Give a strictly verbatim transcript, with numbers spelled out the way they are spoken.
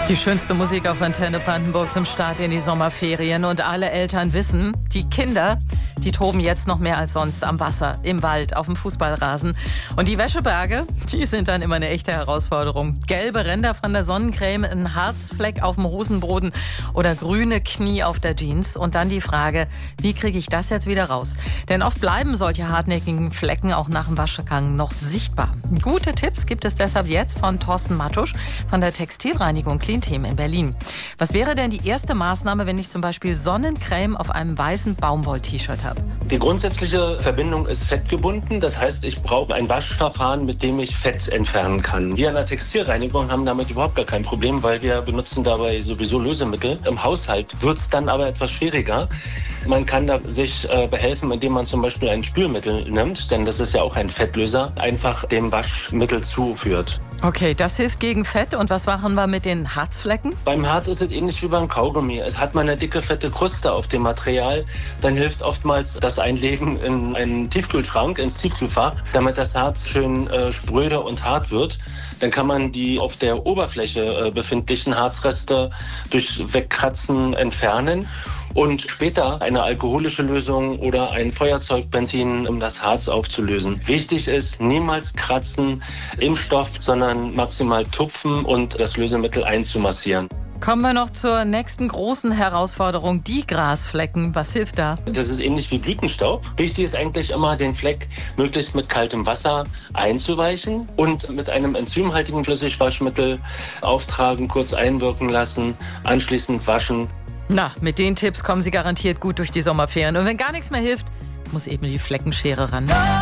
Die schönste Musik auf Antenne Brandenburg zum Start in die Sommerferien. Und alle Eltern wissen, die Kinder, die toben jetzt noch mehr als sonst am Wasser, im Wald, auf dem Fußballrasen. Und die Wäscheberge, die sind dann immer eine echte Herausforderung. Gelbe Ränder von der Sonnencreme, ein Harzfleck auf dem Hosenboden oder grüne Knie auf der Jeans. Und dann die Frage, wie kriege ich das jetzt wieder raus? Denn oft bleiben solche hartnäckigen Flecken auch nach dem Waschgang noch sichtbar. Gute Tipps gibt es deshalb jetzt von Thorsten Mattusch von der Textilreinigung Clean-Team in Berlin. Was wäre denn die erste Maßnahme, wenn ich zum Beispiel Sonnencreme auf einem weißen Baumwoll-T-Shirt habe? Die grundsätzliche Verbindung ist fettgebunden. Das heißt, ich brauche ein Waschverfahren, mit dem ich Fett entfernen kann. Wir in der Textilreinigung haben damit überhaupt gar kein Problem, weil wir benutzen dabei sowieso Lösemittel. Im Haushalt wird es dann aber etwas schwieriger. Man kann da sich äh, behelfen, indem man zum Beispiel ein Spülmittel nimmt, denn das ist ja auch ein Fettlöser, einfach dem Waschmittel zuführt. Okay, das hilft gegen Fett. Und was machen wir mit den Harzflecken? Beim Harz ist es ähnlich wie beim Kaugummi. Es hat mal eine dicke, fette Kruste auf dem Material. Dann hilft oftmals das Einlegen in einen Tiefkühlschrank, ins Tiefkühlfach, damit das Harz schön äh, spröde und hart wird. Dann kann man die auf der Oberfläche äh, befindlichen Harzreste durch Wegkratzen entfernen. Und später eine alkoholische Lösung oder ein Feuerzeugbentin, um das Harz aufzulösen. Wichtig ist, niemals kratzen im Stoff, sondern maximal tupfen und das Lösemittel einzumassieren. Kommen wir noch zur nächsten großen Herausforderung, die Grasflecken. Was hilft da? Das ist ähnlich wie Blütenstaub. Wichtig ist eigentlich immer, den Fleck möglichst mit kaltem Wasser einzuweichen und mit einem enzymhaltigen Flüssigwaschmittel auftragen, kurz einwirken lassen, anschließend waschen. Na, mit den Tipps kommen Sie garantiert gut durch die Sommerferien. Und wenn gar nichts mehr hilft, muss eben die Fleckenschere ran.